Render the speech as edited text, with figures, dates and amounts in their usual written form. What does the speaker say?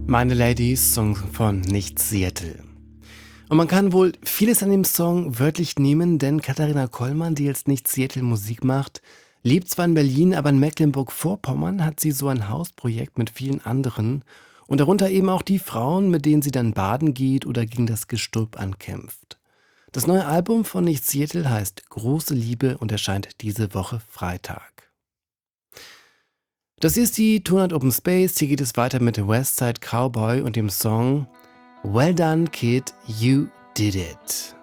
Meine Ladies, Song von Nicht Seattle. Und man kann wohl vieles an dem Song wörtlich nehmen, denn Katharina Kollmann, die jetzt Nicht Seattle Musik macht, lebt zwar in Berlin, aber in Mecklenburg-Vorpommern hat sie so ein Hausprojekt mit vielen anderen und darunter eben auch die Frauen, mit denen sie dann baden geht oder gegen das Gestrüpp ankämpft. Das neue Album von Nicht Seattle heißt Große Liebe und erscheint diese Woche Freitag. Das hier ist die Tonart Open Space. Hier geht es weiter mit Westside Cowboy und dem Song Well Done Kid, You Did It.